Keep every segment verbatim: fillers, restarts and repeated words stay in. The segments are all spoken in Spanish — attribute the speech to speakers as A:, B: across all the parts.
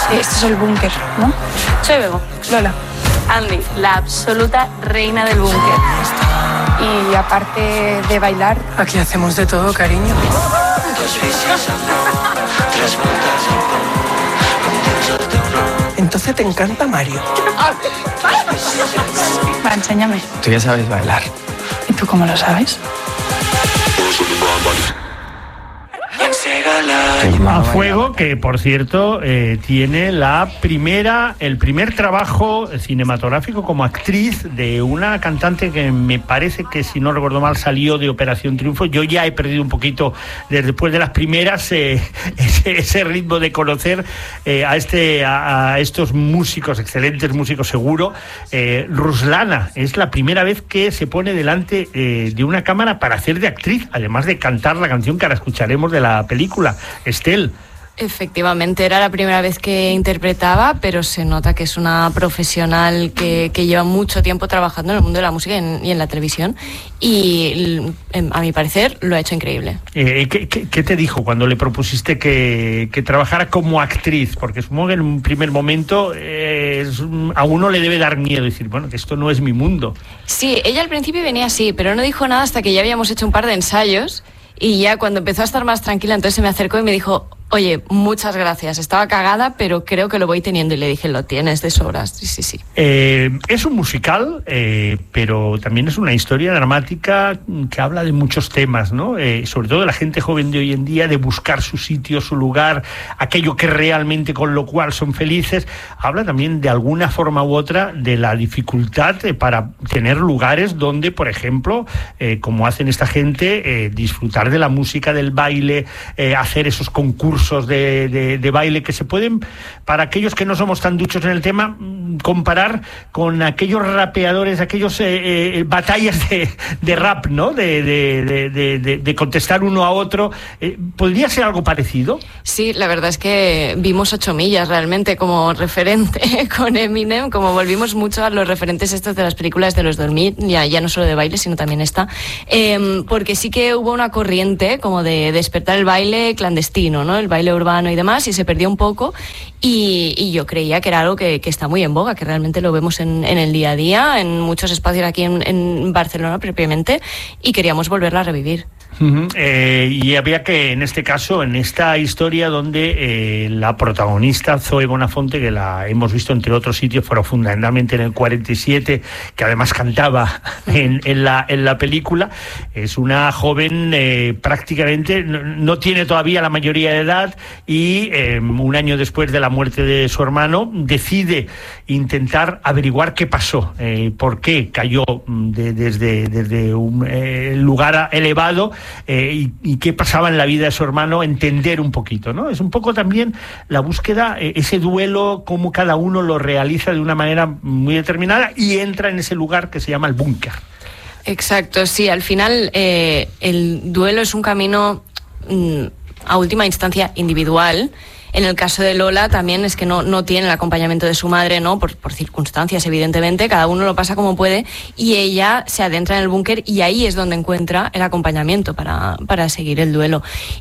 A: Este es el búnker, ¿no?
B: Soy Bebo.
A: Lola.
B: Andy, la absoluta reina del búnker.
A: Y aparte de bailar...
C: Aquí hacemos de todo, cariño. Entonces te encanta Mario.
A: Va, enséñame.
D: Tú ya sabes bailar.
A: ¿Y tú cómo lo sabes?
E: A Fuego, que por cierto eh, tiene la primera, el primer trabajo cinematográfico como actriz de una cantante que me parece que, si no recuerdo mal, salió de Operación Triunfo. Yo ya he perdido un poquito después de las primeras eh, ese, ese ritmo de conocer eh, a este a, a estos músicos, excelentes músicos seguro. eh, Ruslana es la primera vez que se pone delante eh, de una cámara para hacer de actriz, además de cantar la canción que ahora escucharemos de la película. Estel.
F: Efectivamente, era la primera vez que interpretaba, pero se nota que es una profesional que, que lleva mucho tiempo trabajando en el mundo de la música y en, y en la televisión, y a mi parecer lo ha hecho increíble.
E: Eh, ¿qué, qué, ¿Qué te dijo cuando le propusiste que, que trabajara como actriz? Porque supongo que en un primer momento eh, es, a uno le debe dar miedo decir, bueno, que esto no es mi mundo.
F: Sí, ella al principio venía así, pero no dijo nada hasta que ya habíamos hecho un par de ensayos. Y ya cuando empezó a estar más tranquila, entonces se me acercó y me dijo, oye, muchas gracias, estaba cagada, pero creo que lo voy teniendo. Y le dije, lo tienes de sobras. Sí, sí, sí.
E: Eh, es un musical, eh, pero también es una historia dramática que habla de muchos temas, ¿no? Eh, sobre todo de la gente joven de hoy en día, de buscar su sitio, su lugar, aquello que realmente con lo cual son felices. Habla también de alguna forma u otra de la dificultad eh, para tener lugares donde, por ejemplo, eh, como hacen esta gente, eh, disfrutar de la música, del baile, eh, hacer esos concursos de, de, de baile que se pueden, para aquellos que no somos tan duchos en el tema, comparar con aquellos rapeadores, aquellos eh, eh, batallas de, de rap, ¿no? De, de, de, de, de contestar uno a otro. Eh, ¿Podría ser algo parecido?
F: Sí, la verdad es que vimos ocho millas realmente como referente con Eminem, como volvimos mucho a los referentes estos de las películas de los dos mil, ya, ya no solo de baile, sino también esta, eh, porque sí que hubo una corriente como de despertar el baile clandestino, ¿no? El baile urbano y demás, y se perdió un poco, y, y yo creía que era algo que, que está muy en boga, que realmente lo vemos en, en el día a día, en muchos espacios aquí en, en Barcelona propiamente, y queríamos volverla a revivir.
E: Uh-huh. Eh, y había que, en este caso, en esta historia donde eh, la protagonista, Zoe Bonafonte, que la hemos visto entre otros sitios, pero fundamentalmente en el cuarenta y siete, que además cantaba en, en, la, en la película, es una joven eh, prácticamente, no, no tiene todavía la mayoría de edad, y eh, un año después de la muerte de su hermano decide intentar averiguar qué pasó, eh, por qué cayó de, desde, desde un eh, lugar elevado. Eh, y, y qué pasaba en la vida de su hermano, entender un poquito, ¿no? Es un poco también la búsqueda, eh, ese duelo, cómo cada uno lo realiza de una manera muy determinada y entra en ese lugar que se llama el búnker.
F: Exacto, sí, al final eh, el duelo es un camino mm, a última instancia individual. En el caso de Lola también es que no, no tiene el acompañamiento de su madre, ¿no? Por, por circunstancias, evidentemente, cada uno lo pasa como puede, y ella se adentra en el búnker y ahí es donde encuentra el acompañamiento para, para seguir el duelo.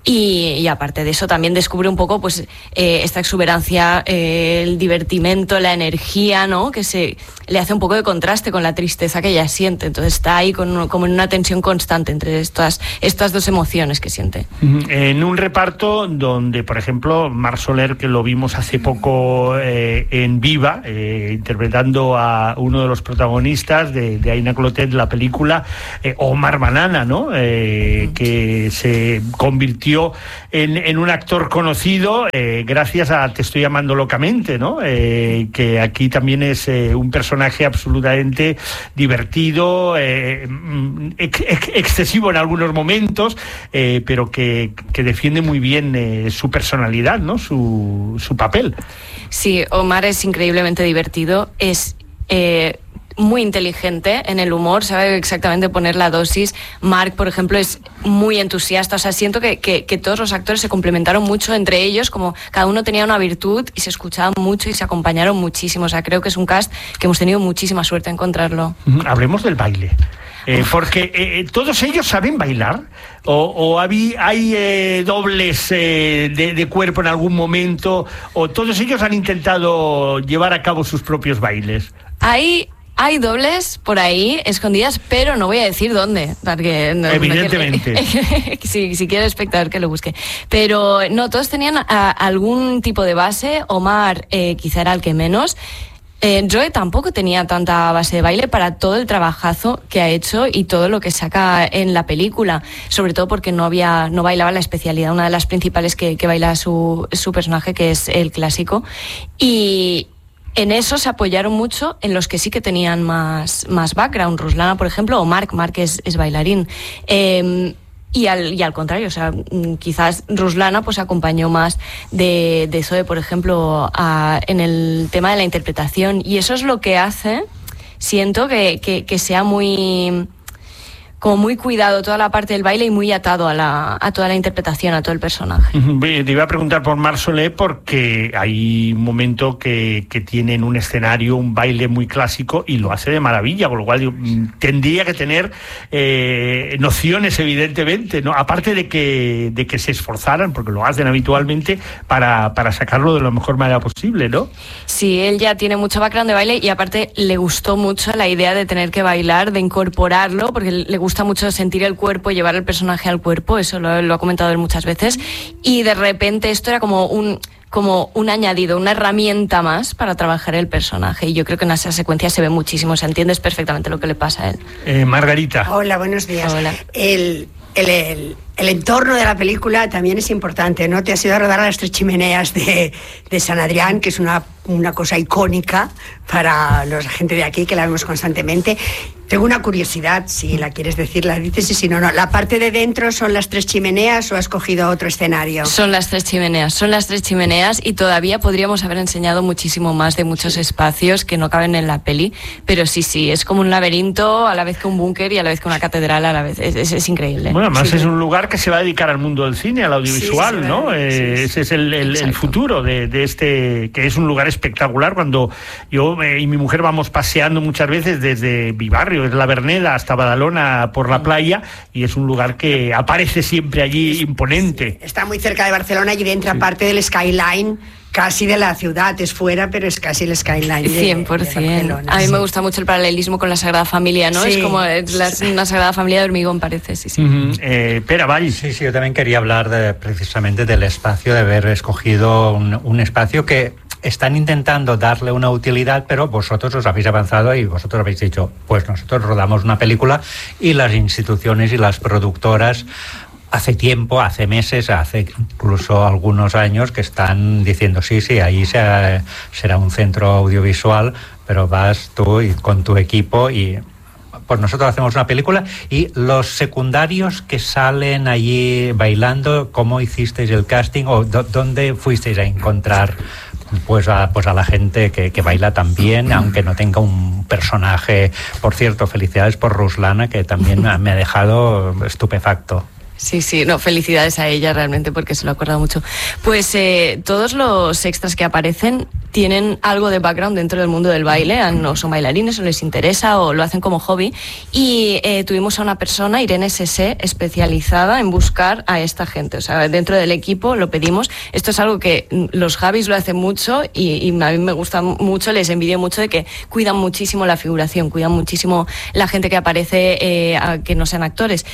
F: Y, y aparte de eso también descubre un poco pues eh, esta exuberancia, eh, el divertimento, la energía, ¿no? Que se le hace un poco de contraste con la tristeza que ella siente. Entonces está ahí con, como en una tensión constante entre estas, estas dos emociones que siente.
E: En un reparto donde, por ejemplo, Mar Soler, que lo vimos hace poco eh, en Viva, eh, interpretando a uno de los protagonistas de, de Aina Clotet, la película, eh, Omar Banana, ¿no? Eh, mm. que se convirtió en, en un actor conocido eh, gracias a Te estoy amando locamente, ¿no? Eh, que aquí también es eh, un personaje absolutamente divertido, eh, ex, ex, excesivo en algunos momentos, eh, pero que, que defiende muy bien eh, su personalidad, ¿no? Su, su papel.
F: Sí, Omar es increíblemente divertido, es eh, muy inteligente en el humor, sabe exactamente poner la dosis. Marc, por ejemplo, es muy entusiasta, o sea, siento que, que, que todos los actores se complementaron mucho entre ellos, como cada uno tenía una virtud y se escuchaban mucho y se acompañaron muchísimo, o sea, creo que es un cast que hemos tenido muchísima suerte en encontrarlo.
E: Hablemos del baile. Eh, porque eh, todos ellos saben bailar, o, o hay, hay eh, dobles eh, de, de cuerpo en algún momento, o todos ellos han intentado llevar a cabo sus propios bailes.
F: Hay... Hay dobles por ahí escondidas, pero no voy a decir dónde. Porque no,
E: Evidentemente.
F: No, si, si quiere el espectador que lo busque. Pero no, todos tenían a, algún tipo de base. Omar eh, quizá era el que menos. Eh, Joe tampoco tenía tanta base de baile para todo el trabajazo que ha hecho y todo lo que saca en la película. Sobre todo porque no había, no bailaba la especialidad, una de las principales que, que baila su, su personaje, que es el clásico. Y... en eso se apoyaron mucho en los que sí que tenían más, más background. Ruslana, por ejemplo, o Marc. Marc es, es bailarín. Eh, y, al, y al contrario, o sea, quizás Ruslana pues acompañó más de, de Zoe, por ejemplo, a, en el tema de la interpretación. Y eso es lo que hace, siento, que, que, que sea muy... como muy cuidado toda la parte del baile y muy atado a, la, a toda la interpretación, a todo el personaje.
E: Te iba a preguntar por Marc Solé porque hay un momento que, que tiene en un escenario un baile muy clásico y lo hace de maravilla, con lo cual digo, tendría que tener eh, nociones, evidentemente, ¿no? Aparte de que, de que se esforzaran, porque lo hacen habitualmente, para, para sacarlo de la mejor manera posible, ¿no?
F: Sí, él ya tiene mucho background de baile y aparte le gustó mucho la idea de tener que bailar, de incorporarlo, porque le gusta gusta mucho sentir el cuerpo, llevar el personaje al cuerpo, eso lo, lo ha comentado él muchas veces, y de repente esto era como un como un añadido, una herramienta más para trabajar el personaje, y yo creo que en esa secuencia se ve muchísimo, se entiendes perfectamente lo que le pasa a él.
E: Eh, Margarita.
C: Hola, buenos días.
F: Hola.
C: El, el, el, el entorno de la película también es importante, ¿no? Te has ido a rodar a las tres chimeneas de, de San Adrián, que es una, una cosa icónica para la gente de aquí, que la vemos constantemente. Tengo una curiosidad, si la quieres decir, la dices, y si no, no. ¿La parte de dentro son las tres chimeneas o has cogido otro escenario?
F: Son las tres chimeneas, son las tres chimeneas y todavía podríamos haber enseñado muchísimo más de muchos espacios que no caben en la peli, pero sí, sí, es como un laberinto a la vez que un búnker y a la vez que una catedral a la vez, es, es, es increíble.
E: Bueno, además
F: sí,
E: es un lugar que se va a dedicar al mundo del cine, al audiovisual, sí, sí, ¿no? Sí, sí, eh, sí. Ese es el, el, el futuro de, de este, que es un lugar espectacular. Cuando yo eh, y mi mujer vamos paseando muchas veces desde mi barrio, es la Verneda, hasta Badalona por la playa, y es un lugar que aparece siempre allí imponente.
C: Está muy cerca de Barcelona y dentro, sí, parte del skyline casi de la ciudad, es fuera, pero es casi el skyline de,
F: cien por ciento. De Barcelona. A mí sí me gusta mucho el paralelismo con la Sagrada Familia, ¿no? Sí. Es como la, una Sagrada Familia de hormigón, parece, sí, sí.
E: Uh-huh. eh, Pera, Vall.
D: Sí, sí, yo también quería hablar de, precisamente del espacio, de haber escogido un, un espacio que están intentando darle una utilidad, pero vosotros os habéis avanzado y vosotros habéis dicho, pues nosotros rodamos una película, y las instituciones y las productoras hace tiempo, hace meses, hace incluso algunos años que están diciendo, sí, sí, ahí será, será un centro audiovisual, pero vas tú y con tu equipo y pues nosotros hacemos una película. Y los secundarios que salen allí bailando, ¿cómo hicisteis el casting o d- dónde fuisteis a encontrar pues a, pues a la gente que, que baila tan bien, aunque no tenga un personaje? Por cierto, felicidades por Ruslana, que también me ha dejado estupefacto.
F: Sí, sí, no, felicidades a ella realmente porque se lo ha acordado mucho. Pues eh, todos los extras que aparecen tienen algo de background dentro del mundo del baile, o son bailarines o les interesa o lo hacen como hobby, y eh, tuvimos a una persona, Irene Sese, especializada en buscar a esta gente, o sea, dentro del equipo lo pedimos. Esto es algo que los Javis lo hacen mucho y, y a mí me gusta mucho, les envidio mucho de que cuidan muchísimo la figuración, cuidan muchísimo la gente que aparece, eh, a que no sean actores.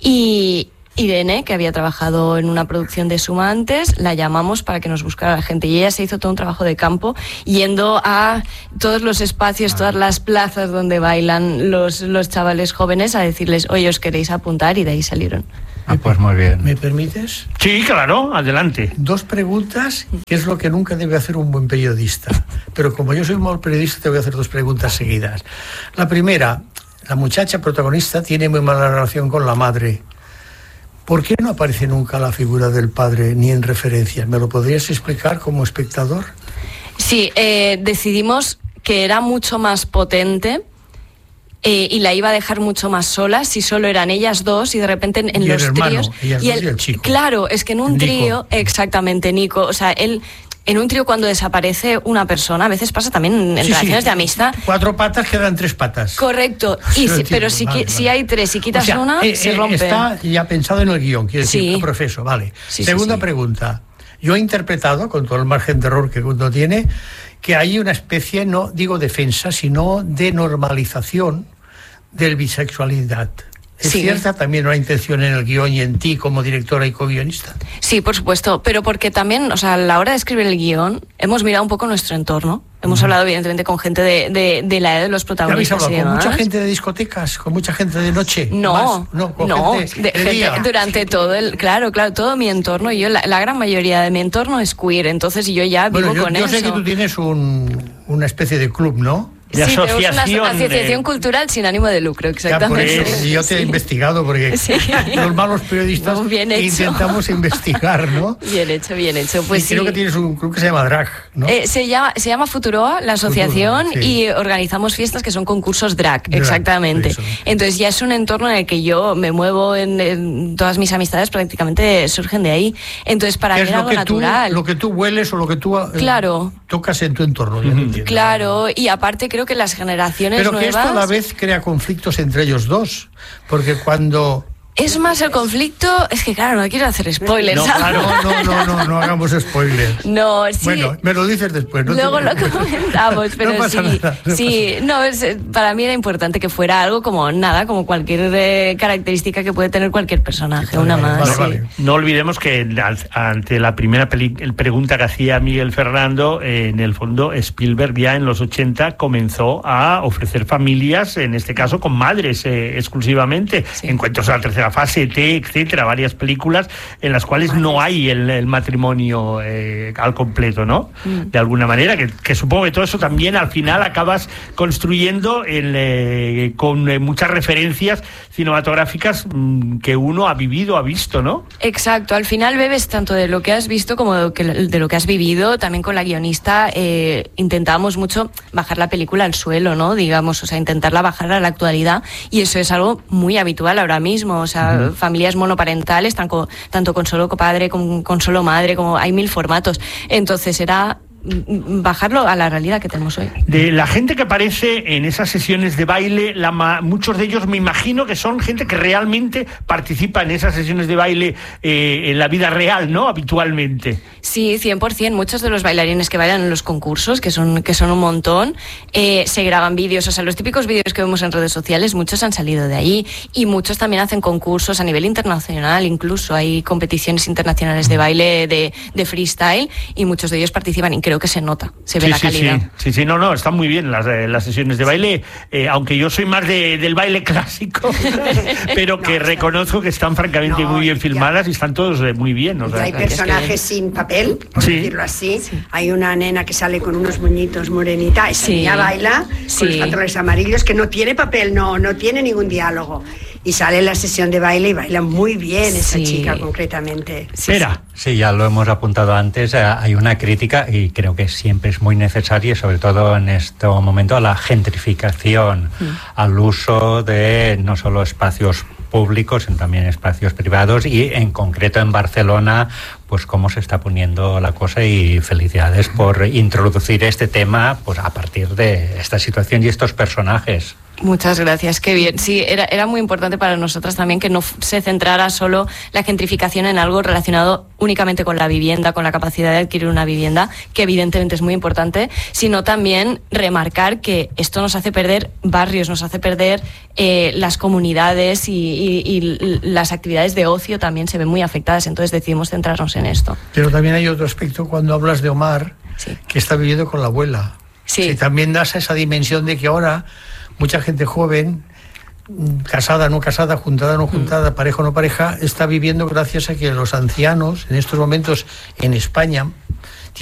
F: Y Irene, que había trabajado en una producción de Suma antes, la llamamos para que nos buscara a la gente, y ella se hizo todo un trabajo de campo yendo a todos los espacios, todas las plazas donde bailan los, los chavales jóvenes, a decirles, oye, os queréis apuntar, y de ahí salieron.
D: Ah, pues muy bien.
G: ¿Me permites?
E: Sí, claro, adelante.
G: Dos preguntas, que es lo que nunca debe hacer un buen periodista. Pero como yo soy un mal periodista, te voy a hacer dos preguntas seguidas. La primera, la muchacha protagonista tiene muy mala relación con la madre. ¿Por qué no aparece nunca la figura del padre ni en referencias? ¿Me lo podrías explicar como espectador?
F: Sí, eh, decidimos que era mucho más potente eh, y la iba a dejar mucho más sola si solo eran ellas dos, y de repente en, en
G: y
F: los
G: el hermano,
F: tríos...
G: ellas
F: y
G: dos
F: el,
G: y el chico.
F: Claro, es que en un
G: Nico.
F: trío, exactamente, Nico, o sea, él... en un trío cuando desaparece una persona, a veces pasa también en
G: Sí,
F: relaciones
G: sí.
F: de amistad.
G: Cuatro patas quedan tres patas.
F: Correcto, y
G: Sí, lo
F: si-
G: entiendo.
F: pero si,
G: Vale,
F: qui-
G: vale.
F: si hay tres y quitas
G: O sea,
F: una,
G: eh,
F: se
G: eh,
F: rompe.
G: Está ya pensado en el guión, quiero decir,
F: Sí.
G: que profeso, vale.
F: Sí, sí,
G: Segunda
F: sí.
G: pregunta. Yo he interpretado, con todo el margen de error que uno tiene, que hay una especie, no digo defensa, sino de normalización del bisexualidad. ¿Es
F: Sí.
G: cierta también una intención en el guión y en ti como directora y co-guionista?
F: Sí, por supuesto, pero porque también, o sea, a la hora de escribir el guión, hemos mirado un poco nuestro entorno. Hemos hablado, evidentemente, con gente de, de, de la edad de los
G: ¿Ya habéis
F: protagonistas y
G: hablado con
F: demás.
G: mucha gente de discotecas, con mucha gente de noche?
F: No,
G: Más, no, con
F: no,
G: gente
F: de-
G: de
F: gente
G: día.
F: durante todo el, claro, claro, todo mi entorno, y yo, la, la gran mayoría de mi entorno es queer, entonces yo ya vivo
G: Bueno, yo,
F: con
G: yo
F: eso.
G: sé que tú tienes un, una especie de club, ¿no?
E: De
F: Sí, tenemos una
E: asociación
F: asociación
E: de-
F: cultural sin ánimo de lucro,
G: Ya por
F: exactamente.
G: eso, y yo te he investigado, porque
F: Sí.
G: los malos periodistas
F: Muy bien hecho.
G: intentamos investigar, ¿no?
F: Bien hecho, bien hecho. Pues
G: y creo
F: sí.
G: que tienes un club que se llama Drag, ¿no?
F: Eh, se llama se llama Futuroa, la asociación,
G: Futuroa, sí.
F: y organizamos fiestas que son concursos drag,
G: Drag,
F: exactamente.
G: eso.
F: Entonces ya es un entorno en el que yo me muevo, en, en todas mis amistades prácticamente surgen de ahí. Entonces para
G: ¿Qué
F: mí
G: es
F: era
G: lo
F: algo
G: que, tú,
F: natural.
G: lo que tú hueles o lo que tú eh,
F: Claro.
G: tocas en tu entorno? Ya te entiendo.
F: Claro, y aparte creo que las generaciones
G: Pero que
F: nuevas...
G: esto a la vez crea conflictos entre ellos dos, porque cuando...
F: Es más el conflicto, es que claro, no quiero hacer spoilers.
E: No,
F: ¿sabes?
E: claro.
G: No, no, no, no, no hagamos spoilers.
F: No, sí.
G: Bueno, me lo dices después. No te
F: Luego lo
G: preocupes.
F: comentamos, pero
G: No pasa
F: sí,
G: nada, no
F: sí, no, es, eh, para mí era importante que fuera algo como nada, como cualquier eh, característica que puede tener cualquier personaje, una
G: Vale,
F: más.
G: vale,
F: sí.
G: vale.
E: No olvidemos que al- ante la primera peli- el pregunta que hacía Miguel Fernando, eh, en el fondo Spielberg ya en los ochenta comenzó a ofrecer familias, en este caso con madres eh, exclusivamente,
F: Sí.
E: Encuentros a la tercera fase, T, etcétera, varias películas en las cuales no hay el, el matrimonio eh, al completo, ¿no?
F: Mm.
E: De alguna manera, que, que supongo que todo eso también al final acabas construyendo el, eh, con eh, muchas referencias cinematográficas mm, que uno ha vivido, ha visto, ¿no?
F: Exacto, al final bebes tanto de lo que has visto como de lo que, de lo que has vivido. También con la guionista eh, intentábamos mucho bajar la película al suelo, ¿no? Digamos, o sea, intentarla bajar a la actualidad, y eso es algo muy habitual ahora mismo. O sea, uh-huh. familias monoparentales, tanto, tanto con solo padre como con solo madre, como hay mil formatos. Entonces era bajarlo a la realidad que tenemos hoy.
E: De la gente que aparece en esas sesiones de baile, la ma- muchos de ellos me imagino que son gente que realmente participa en esas sesiones de baile eh, en la vida real, ¿no? Habitualmente.
F: Sí, cien por ciento. Muchos de los bailarines que bailan en los concursos, que son, que son un montón, eh, se graban vídeos. O sea, los típicos vídeos que vemos en redes sociales, muchos han salido de ahí, y muchos también hacen concursos a nivel internacional. Incluso hay competiciones internacionales de baile de, de freestyle, y muchos de ellos participan, y creo que se nota, se ve
E: Sí,
F: la
E: sí,
F: calidad.
E: sí, sí, sí, no, no, están muy bien las, eh, las sesiones de baile, eh, aunque yo soy más de, del baile clásico, pero que
C: No,
E: reconozco que están francamente
C: No,
E: muy bien
C: ya.
E: filmadas y están todos eh, muy bien. O
C: Y
E: sea,
C: hay
F: que es
C: personajes
F: que-
C: sin papel, por
E: Sí.
C: decirlo así. Hay una nena que sale con unos moñitos morenita, esa
F: Sí.
C: niña baila
F: Sí.
C: con los pantalones amarillos, que no tiene papel, no, no tiene ningún diálogo. Y sale en la sesión de baile y baila muy bien esa
F: Sí.
C: chica concretamente.
F: Sí,
E: Espera.
D: Sí, ya lo hemos apuntado antes, eh, hay una crítica, y creo que siempre es muy necesaria, sobre todo en este momento, a la gentrificación,
F: Mm.
D: al uso de no solo espacios públicos, sino también espacios privados, y en concreto en Barcelona, pues cómo se está poniendo la cosa, y felicidades por introducir este tema pues a partir de esta situación y estos personajes.
F: Muchas gracias, qué bien. Sí, era, era muy importante para nosotras también que no f- se centrara solo la gentrificación en algo relacionado únicamente con la vivienda, con la capacidad de adquirir una vivienda, que evidentemente es muy importante, sino también remarcar que esto nos hace perder barrios, nos hace perder eh, las comunidades, y, y, y las actividades de ocio también se ven muy afectadas. Entonces decidimos centrarnos en esto.
G: Pero también hay otro aspecto cuando hablas de Omar,
F: Sí.
G: que está viviendo con la abuela.
F: Sí.
G: Sí, también das esa dimensión de que ahora mucha gente joven, mm, casada, no casada, juntada, no juntada, mm. pareja, no pareja, está viviendo gracias a que los ancianos, en estos momentos en España,